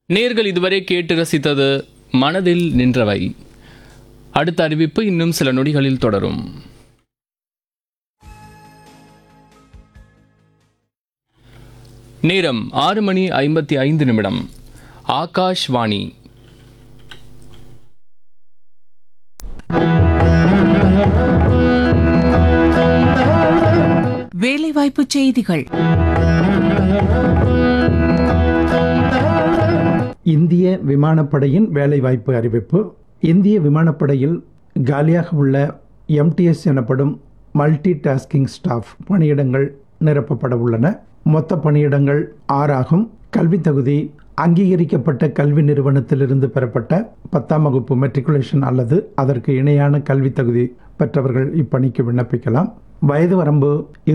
நேர்கள் இதுவரை கேட்டு ரசித்தது மனதில் நின்றவை. அடுத்த அறிவிப்பு இன்னும் சில நொடிகளில் தொடரும். நேரம் 6:55. ஆகாஷ்வாணி. வேலைவாய்ப்பு செய்திகள். இந்திய விமானப்படையின் வேலைவாய்ப்பு அறிவிப்பு. இந்திய விமானப்படையில் காலியாக உள்ள MTS எனப்படும் மல்டி டாஸ்கிங் ஸ்டாஃப் பணியிடங்கள் நிரப்பப்பட உள்ளன. மொத்த பணியிடங்கள் 6 ஆகும். கல்வி தகுதி அங்கீகரிக்கப்பட்ட கல்வி நிறுவனத்திலிருந்து பெறப்பட்ட 10ஆம் வகுப்பு மெட்ரிகுலேஷன் அல்லது அதற்கு இணையான கல்வி தகுதி பெற்றவர்கள் இப்பணிக்கு விண்ணப்பிக்கலாம். வயது வரம்பு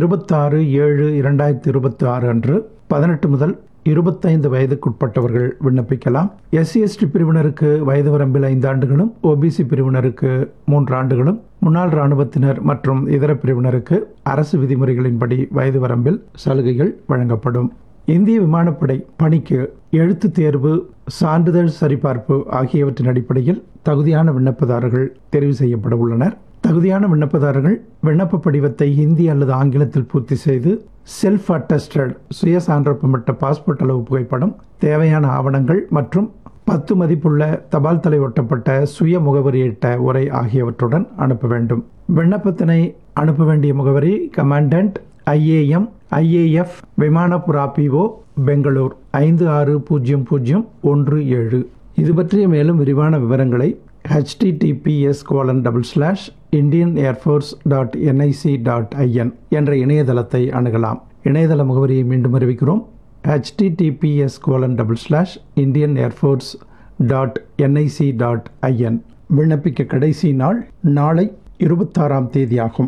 26/7/2026 அன்று 18 முதல் 25 வயதுக்குட்பட்டவர்கள் விண்ணப்பிக்கலாம். SC/ST பிரிவினருக்கு வயது வரம்பில் 5 ஆண்டுகளும், OBC பிரிவினருக்கு 3 ஆண்டுகளும், முன்னாள் இராணுவத்தினர் மற்றும் இதர பிரிவினருக்கு அரசு விதிமுறைகளின்படி வயது வரம்பில் சலுகைகள் வழங்கப்படும். இந்திய விமானப்படை பணிக்கு எழுத்து தேர்வு, சான்றிதழ் சரிபார்ப்பு ஆகியவற்றின் அடிப்படையில் தகுதியான விண்ணப்பதாரர்கள் தெரிவு செய்யப்பட உள்ளனர். தகுதியான விண்ணப்பதாரர்கள் விண்ணப்ப படிவத்தை ஹிந்தி அல்லது ஆங்கிலத்தில் பூர்த்தி செய்து செல்ஃப் அட்டஸ்டட் சுய சான்றப்பட்ட பாஸ்போர்ட் அளவு புகைப்படம், தேவையான ஆவணங்கள் மற்றும் 10 மதிப்புள்ள தபால் தலை ஒட்டப்பட்ட சுய முகவரியிட்ட உரை ஆகியவற்றுடன் அனுப்ப வேண்டும். விண்ணப்பத்தினை அனுப்ப வேண்டிய முகவரி commandant IAM IAF விமானபுரா PO Bangalore 560017. இது பற்றிய மேலும் விரிவான விவரங்களை https://indianairforce.nic.in என்ற இணையதளத்தை அணுகலாம். இணையதள முகவரியை மீண்டும் அறிவிக்கிறோம். https://indianairforce.nic.in. விண்ணப்பிக்க கடைசி நாள் நாளை 26ஆம் தேதி ஆகும்.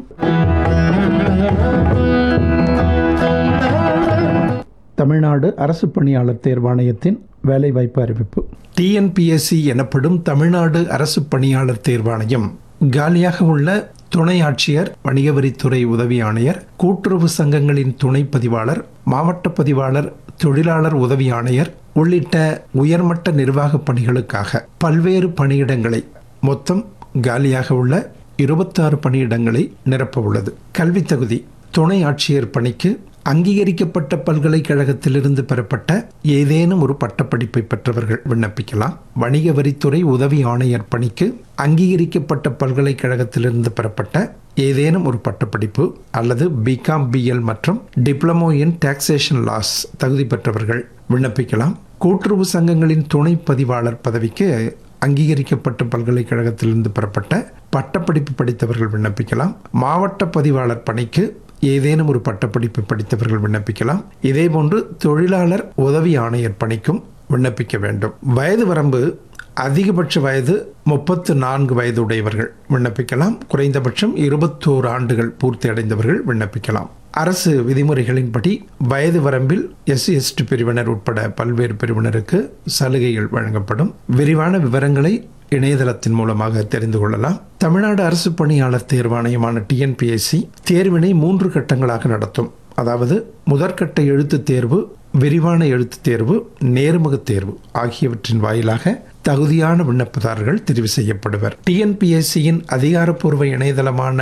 தமிழ்நாடு அரசு பணியாளர் தேர்வாணையத்தின் வேலைவாய்ப்பு அறிவிப்பு. TNPSC எனப்படும் தமிழ்நாடு அரசு பணியாளர் தேர்வாணையம் காலியாக உள்ள துணை ஆட்சியர், வணிக வரித்துறை உதவி ஆணையர், கூட்டுறவு சங்கங்களின் துணை பதிவாளர், மாவட்ட பதிவாளர், தொழிலாளர் உதவி ஆணையர் உள்ளிட்ட உயர்மட்ட நிர்வாக பணிகளுக்காக பல்வேறு பணியிடங்களை, மொத்தம் காலியாக உள்ள 26 பணியிடங்களை நிரப்ப உள்ளது. கல்வி தகுதி துணை ஆட்சியர் பணிக்கு அங்கீகரிக்கப்பட்ட பல்கலைக்கழகத்திலிருந்து பெறப்பட்ட ஏதேனும் ஒரு பட்டப்படிப்பை பெற்றவர்கள் விண்ணப்பிக்கலாம். வணிக வரித்துறை உதவி ஆணையர் பணிக்கு அங்கீகரிக்கப்பட்ட பல்கலைக்கழகத்திலிருந்து பெறப்பட்ட ஏதேனும் ஒரு பட்டப்படிப்பு அல்லது BCom BL மற்றும் டிப்ளமோ இன் டாக்ஸேஷன் லாஸ் தகுதி பெற்றவர்கள் விண்ணப்பிக்கலாம். கூட்டுறவு சங்கங்களின் துணை பதிவாளர் பதவிக்கு அங்கீகரிக்கப்பட்ட பல்கலைக்கழகத்திலிருந்து பெறப்பட்ட பட்டப்படிப்பு படித்தவர்கள் விண்ணப்பிக்கலாம். மாவட்ட பதிவாளர் பணிக்கு ஏதேனும் ஒரு பட்டப்படிப்பு படித்தவர்கள் விண்ணப்பிக்கலாம். இதேபோன்று தொழிலாளர் உதவி ஆணையர் பணிக்கும் விண்ணப்பிக்க வேண்டும். வயது வரம்பு அதிகபட்ச வயது 34 வயது உடையவர்கள் விண்ணப்பிக்கலாம். குறைந்தபட்சம் 21 ஆண்டுகள் பூர்த்தி அடைந்தவர்கள் விண்ணப்பிக்கலாம். அரசு விதிமுறைகளின்படி வயது வரம்பில் SC/ST பிரிவினர் உட்பட பல்வேறு பிரிவினருக்கு சலுகைகள் வழங்கப்படும். விரிவான விவரங்களை இணையதளத்தின் மூலமாக தெரிந்து கொள்ளலாம். தமிழ்நாடு அரசு பணியாளர் தேர்வாணையமான TNPSC தேர்வினை 3 கட்டங்களாக நடத்தும். அதாவது முதற்கட்ட எழுத்து தேர்வு, விரிவான எழுத்து தேர்வு, நேர்முக தேர்வு ஆகியவற்றின் வாயிலாக தகுதியான விண்ணப்பதாரர்கள் தெரிவு செய்யப்படுவர். TNPSCயின் அதிகாரப்பூர்வ இணையதளமான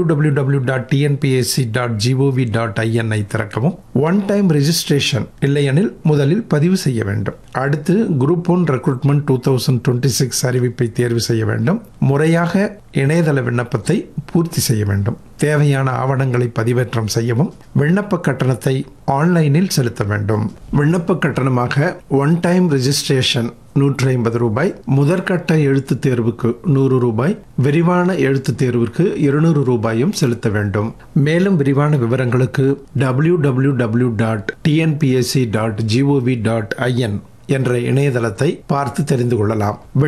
www.tnpsc.gov.in திறக்கவும். ஒன் டைம் ரெஜிஸ்ட்ரேஷன் இல்லையெனில் முதலில் பதிவு செய்ய வேண்டும். அடுத்து Group 1 ரெக்ரூட்மெண்ட் 2026 அறிவிப்பை தேர்வு செய்ய வேண்டும். முறையாக இணையதள விண்ணப்பத்தை பூர்த்தி செய்ய வேண்டும். தேவையான ஆவணங்களை பதிவேற்றம் செய்யவும். விண்ணப்ப கட்டணத்தை ஆன்லைனில் செலுத்த வேண்டும். விண்ணப்ப கட்டணமாக ஒன் டைம் ரெஜிஸ்ட்ரேஷன் ₹150, முதற்கட்ட எழுத்து தேர்வுக்கு ₹100, விரிவான எழுத்து தேர்விற்கு ₹200 செலுத்த வேண்டும். மேலும் விரிவான விவரங்களுக்கு www.tnpsc.gov.in என்ற இணையதளத்தை பார்த்து தெரிந்து கொள்ளலாம்.